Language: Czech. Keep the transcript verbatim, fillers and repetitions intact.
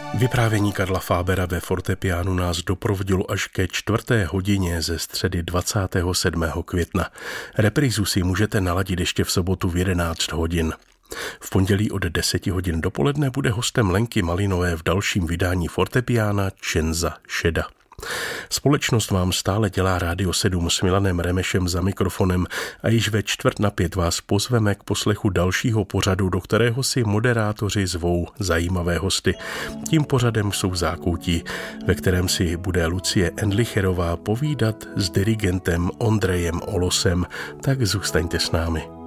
Vyprávění Karla Fábera ve fortepiánu nás doprovodilo až ke čtvrté hodině ze středy dvacátého sedmého května. Reprízu si můžete naladit ještě v sobotu v jedenáct hodin. V pondělí od deseti hodin dopoledne bude hostem Lenky Malinové v dalším vydání fortepiána Cenza Šeda. Společnost vám stále dělá Rádio sedm s Milanem Remešem za mikrofonem a již ve čtvrt na pět vás pozveme k poslechu dalšího pořadu, do kterého si moderátoři zvou zajímavé hosty. Tím pořadem jsou Zákoutí, ve kterém si bude Lucie Endlicherová povídat s dirigentem Ondrejem Olosem, tak zůstaňte s námi.